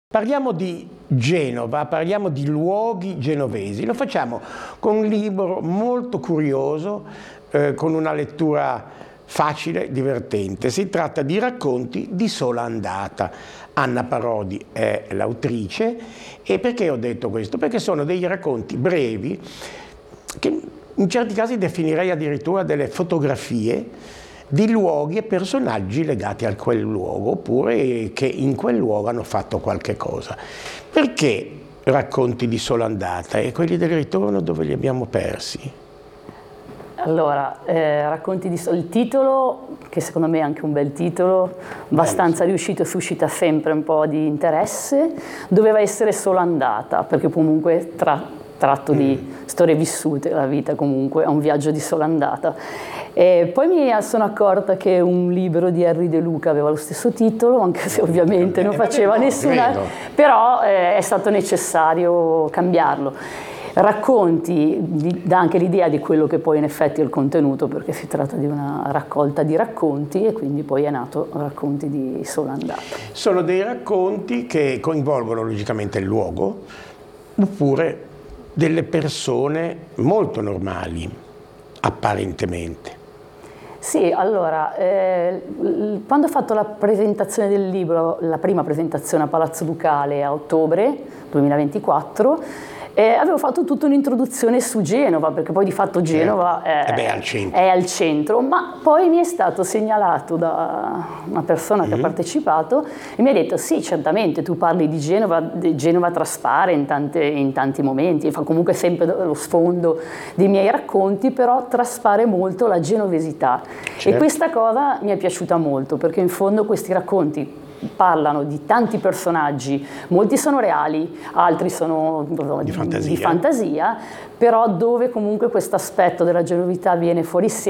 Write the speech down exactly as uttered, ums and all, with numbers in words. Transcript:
Parliamo di Genova, parliamo di luoghi genovesi, lo facciamo con un libro molto curioso, eh, con una lettura facile, divertente. Si tratta di Racconti di sola andata. Anna Parodi è l'autrice. E perché ho detto questo? Perché sono dei racconti brevi, che in certi casi definirei addirittura delle fotografie di luoghi e personaggi legati a quel luogo, oppure che in quel luogo hanno fatto qualche cosa. Perché Racconti di sola andata e quelli del ritorno dove li abbiamo persi? Allora, eh, Racconti di sola... il titolo, che secondo me è anche un bel titolo, abbastanza riuscito, suscita sempre un po' di interesse, doveva essere sola andata, perché comunque tra, tratto di mm. storie vissute, la vita comunque è un viaggio di sola andata. E poi mi sono accorta che un libro di Henry De Luca aveva lo stesso titolo, anche se ovviamente non faceva nessuna, però eh, è stato necessario cambiarlo. Racconti dà anche l'idea di quello che poi in effetti è il contenuto, perché si tratta di una raccolta di racconti e quindi poi è nato Racconti di sola andata. Sono dei racconti che coinvolgono logicamente il luogo, oppure delle persone molto normali, apparentemente. Sì, allora, eh, quando ho fatto la presentazione del libro, la prima presentazione a Palazzo Ducale a ottobre duemilaventiquattro, eh, avevo fatto tutta un'introduzione su Genova, perché poi di fatto Genova eh, è, beh, al centro. è al centro, ma poi mi è stato segnalato da una persona che mm. ha partecipato e mi ha detto sì, certamente tu parli di Genova, Genova traspare in, tante, in tanti momenti, fa comunque sempre lo sfondo dei miei racconti, però traspare molto la genovesità. Certo. E questa cosa mi è piaciuta molto, perché in fondo questi racconti parlano di tanti personaggi, molti sono reali, altri sono di, di, fantasia. di fantasia, però dove comunque questo aspetto della genovità viene fuori